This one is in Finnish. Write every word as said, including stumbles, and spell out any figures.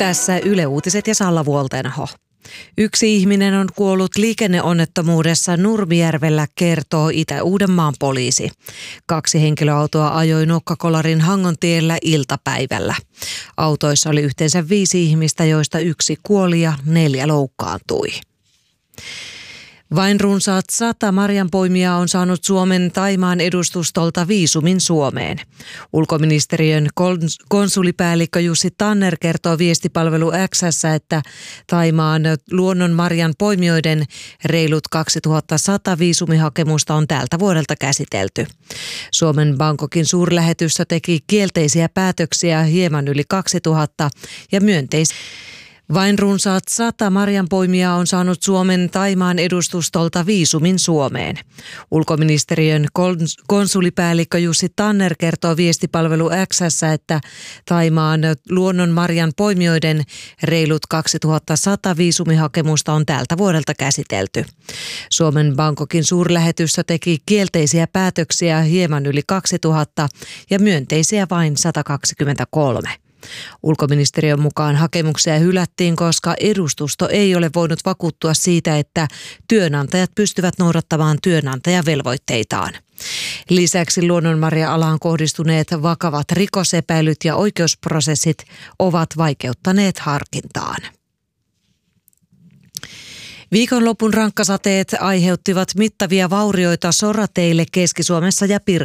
Tässä Yle Uutiset ja Salla Vuoltenho. Yksi ihminen on kuollut liikenneonnettomuudessa Nurmijärvellä, kertoo Itä-Uudenmaan poliisi. Kaksi henkilöautoa ajoi Nokkakolarin Hangontiellä iltapäivällä. Autoissa oli yhteensä viisi ihmistä, joista yksi kuoli ja neljä loukkaantui. Vain runsaat sata marjanpoimijaa on saanut Suomen Thaimaan edustustolta viisumin Suomeen. Ulkoministeriön konsulipäällikkö Jussi Tanner kertoo viestipalvelu X:ssä, että Thaimaan luonnonmarjan poimijoiden reilut kaksituhattasata viisumihakemusta on tältä vuodelta käsitelty. Suomen Bangkokin suurlähetystö teki kielteisiä päätöksiä hieman yli kaksituhatta ja myönteisiä. Vain runsaat sata marjanpoimijaa on saanut Suomen Thaimaan edustustolta viisumin Suomeen. Ulkoministeriön konsulipäällikkö Jussi Tanner kertoo viestipalvelu X:ssä, että Thaimaan luonnonmarjan poimijoiden reilut kaksituhattasata viisumihakemusta on tältä vuodelta käsitelty. Suomen Bangkokin suurlähetystö teki kielteisiä päätöksiä hieman yli kaksituhatta ja myönteisiä vain sata kaksikymmentäkolme. Ulkoministeriön mukaan hakemuksia hylättiin, koska edustusto ei ole voinut vakuuttua siitä, että työnantajat pystyvät noudattamaan työnantajavelvoitteitaan. Lisäksi luonnonmarja-alaan kohdistuneet vakavat rikosepäilyt ja oikeusprosessit ovat vaikeuttaneet harkintaan. Viikonlopun rankkasateet aiheuttivat mittavia vaurioita sorateille Keski-Suomessa ja Pirkanmaalla.